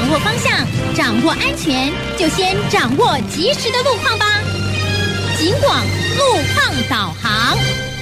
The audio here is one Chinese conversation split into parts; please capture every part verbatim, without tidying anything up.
握方向，掌握安全，就先掌握及时的路况吧。警广路况导航。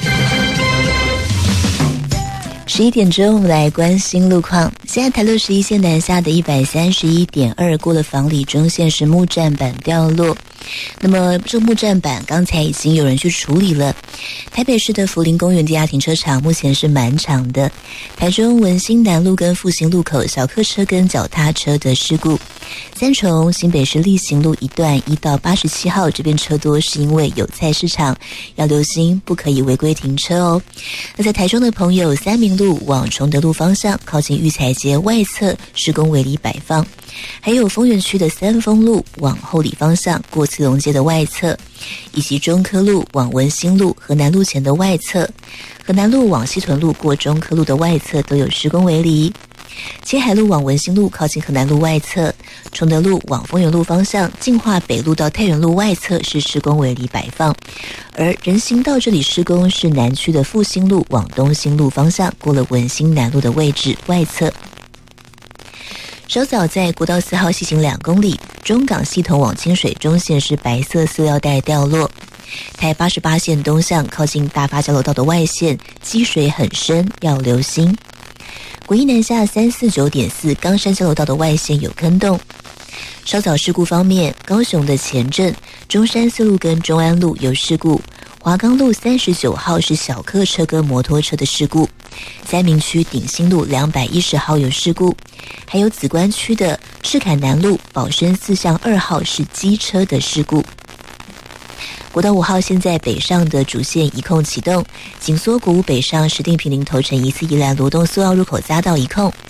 十一点钟，我们来关心路况。现在台六十一线南下的一百三十一点二过了房里中线是木栈板掉落，那么这木栈板刚才已经有人去处理了。台北市的福林公园地下停车场目前是满场的。台中文心南路跟复兴路口小客车跟脚踏车的事故。三重新北市力行路一段一到八十七号这边车多，是因为有菜市场，要留心不可以违规停车哦。那在台中的朋友，三民路往崇德路方向靠近育才街外侧施工围篱摆放，还有丰原区的三丰路往后里方向过慈龙街的外侧，以及中科路往文心路河南路前的外侧，河南路往西屯路过中科路的外侧都有施工围篱。青海路往文心路靠近河南路外侧，崇德路往丰原路方向进化北路到太原路外侧是施工围篱摆放，而人行道这里施工是南区的复兴路往东兴路方向过了文心南路的位置外侧。稍早在国道四号西行两公里，中港系统往清水中线是白色塑料袋掉落。台八十八线东向靠近大发交流道的外线积水很深，要留心。国一南下三四九点四冈山交流道的外线有坑洞。稍早事故方面，高雄的前镇中山四路跟中安路有事故，华冈路三十九号是小客车跟摩托车的事故，三民区鼎新路两百一十号有事故，还有梓官区的赤坎南路宝生四巷二号是机车的事故。国道五号现在北上的主线一控启动，紧缩国五北上石碇坪林头城一次宜兰罗东苏澳入口匝道一控，